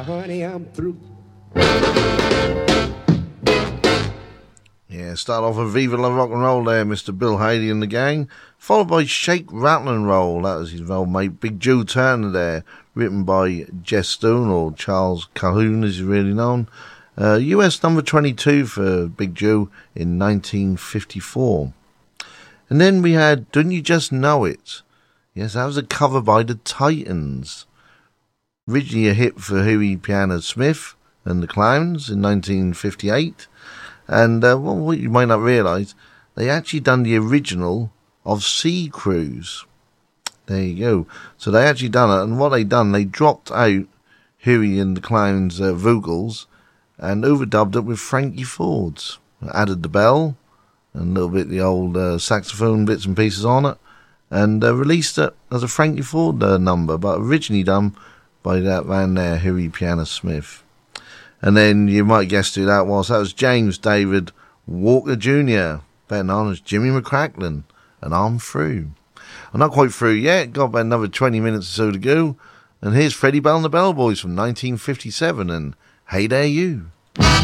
honey, I'm through. Yeah, start off with Viva La Rock and Roll there, Mr. Bill Haley and the gang, followed by Shake, Rattle and Roll. That was his old mate Big Joe Turner there, written by Jess Stone, or Charles Calhoun as he's really known. US number 22 for Big Joe in 1954. And then we had Don't You Just Know It? Yes, that was a cover by the Titans. Originally a hit for Huey Piano Smith and the Clowns in 1958. And what you might not realise, they actually done the original of Sea Cruise. There you go. So they actually done it, and what they done, they dropped out Huey and the Clowns' vocals and overdubbed it with Frankie Ford's. Added the bell and a little bit the old saxophone bits and pieces on it, and released it as a Frankie Ford number, but originally done by that man there, Huey Piano Smith. And then you might guess who that was. That was James David Walker Jr., better known as Jimmy McCracklin, and I'm through. I'm not quite through yet, got about another 20 minutes or so to go, and here's Freddie Bell and the Bell Boys from 1957, and Hey There You.